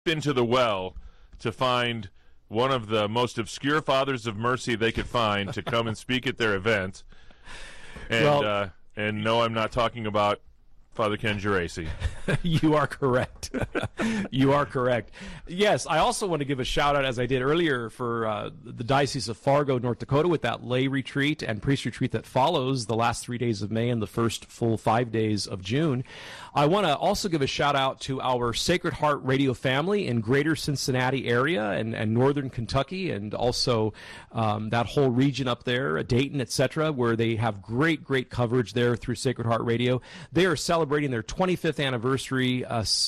into the well to find one of the most obscure fathers of mercy they could find to come and speak at their event. And no, I'm not talking about Father Ken Geraci. You are correct. You are correct. Yes, I also want to give a shout out, as I did earlier, for the Diocese of Fargo, North Dakota, with that lay retreat and priest retreat that follows the last 3 days of May and the first full 5 days of June. I want to also give a shout out to our Sacred Heart radio family in greater Cincinnati area and northern Kentucky, and also that whole region up there, Dayton, etc., where they have great coverage there through Sacred Heart Radio. They are celebrating their 25th anniversary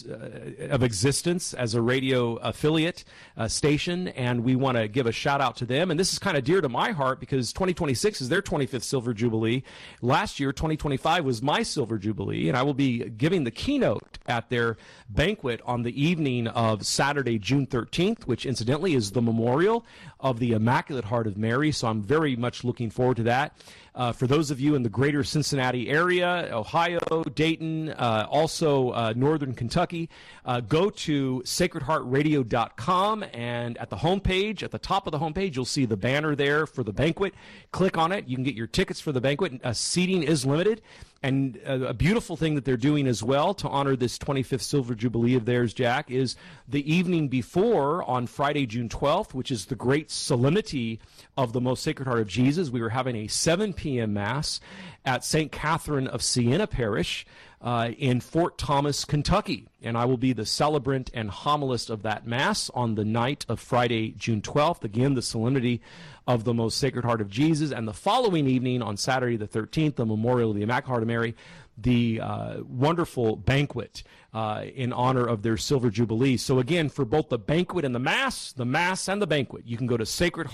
of existence as a radio affiliate station, and we want to give a shout out to them. And this is kind of dear to my heart because 2026 is their 25th Silver Jubilee. Last year, 2025, was my Silver Jubilee, and I will be giving the keynote at their banquet on the evening of Saturday, June 13th, which incidentally is the memorial of the Immaculate Heart of Mary. So I'm very much looking forward to that. For those of you in the greater Cincinnati area, Ohio, Dayton, also northern Kentucky, go to sacredheartradio.com, and at the homepage, at the top of the homepage, you'll see the banner there for the banquet. Click on it. You can get your tickets for the banquet. Seating is limited. And a beautiful thing that they're doing as well to honor this 25th Silver Jubilee of theirs, Jack, is the evening before, on Friday, June 12th, which is the great solemnity of the Most Sacred Heart of Jesus. We were having a 7 p.m. Mass at St. Catherine of Siena Parish in Fort Thomas, Kentucky. And I will be the celebrant and homilist of that Mass on the night of Friday, June 12th. Again, the solemnity of the Most Sacred Heart of Jesus. And the following evening, on Saturday the 13th, the memorial of the Immaculate Heart of Mary, the wonderful banquet in honor of their Silver Jubilee. So again, for both the banquet and the Mass and the banquet, you can go to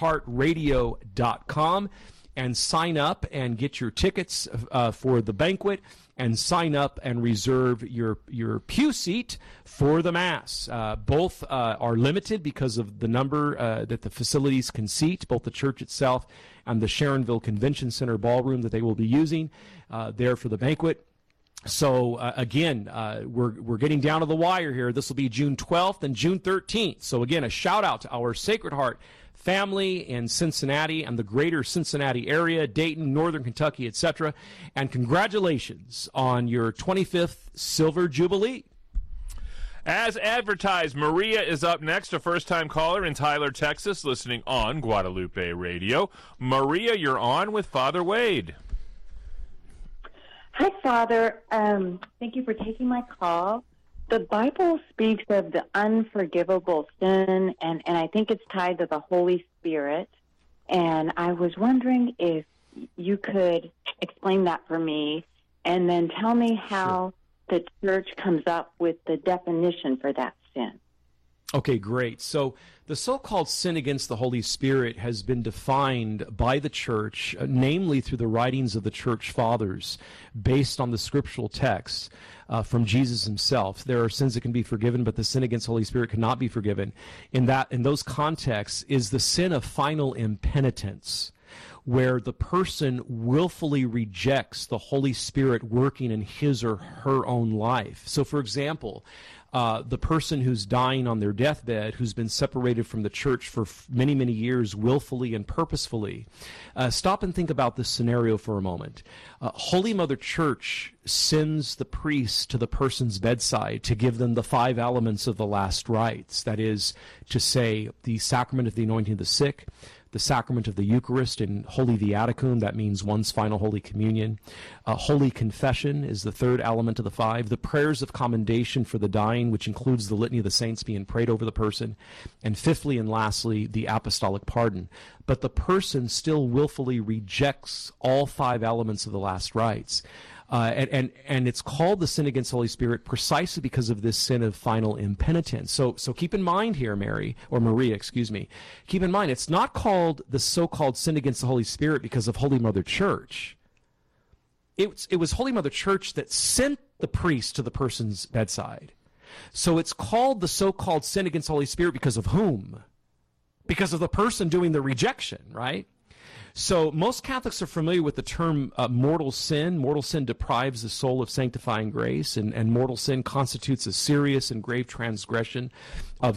sacredheartradio.com and sign up and get your tickets for the banquet, and sign up and reserve your pew seat for the Mass. Both are limited because of the number that the facilities can seat, both the church itself and the Sharonville Convention Center ballroom that they will be using there for the banquet. So again, we're getting down to the wire here. This will be June 12th and June 13th. So again, a shout out to our Sacred Heart family in Cincinnati and the greater Cincinnati area, Dayton, northern Kentucky, etc. And congratulations on your 25th Silver Jubilee. As advertised, Maria is up next, a first-time caller in Tyler, Texas, listening on Guadalupe Radio. Maria, you're on with Father Wade. Hi, Father. Thank you for taking my call. The Bible speaks of the unforgivable sin, and I think it's tied to the Holy Spirit. And I was wondering if you could explain that for me, and then tell me how the church comes up with the definition for that sin. Okay, great. So the so-called sin against the Holy Spirit has been defined by the church, namely through the writings of the church fathers, based on the scriptural texts from Jesus himself. There are sins that can be forgiven, but the sin against the Holy Spirit cannot be forgiven. In those contexts is the sin of final impenitence, where the person willfully rejects the Holy Spirit working in his or her own life. So, for example, the person who's dying on their deathbed, who's been separated from the church for many, many years, willfully and purposefully. Stop and think about this scenario for a moment. Holy Mother Church sends the priest to the person's bedside to give them the 5 elements of the last rites. That is to say, the sacrament of the anointing of the sick, the sacrament of the Eucharist and Holy Viaticum, that means one's final Holy Communion. Holy Confession is the 3rd element of the 5. The prayers of commendation for the dying, which includes the Litany of the Saints being prayed over the person. And fifthly and lastly, the Apostolic Pardon. But the person still willfully rejects all 5 elements of the last rites. And it's called the sin against the Holy Spirit precisely because of this sin of final impenitence. So keep in mind here, Maria, excuse me. Keep in mind, it's not called the so-called sin against the Holy Spirit because of Holy Mother Church. It was Holy Mother Church that sent the priest to the person's bedside. So it's called the so-called sin against the Holy Spirit because of whom? Because of the person doing the rejection, right? So most Catholics are familiar with the term mortal sin. Mortal sin deprives the soul of sanctifying grace, and mortal sin constitutes a serious and grave transgression of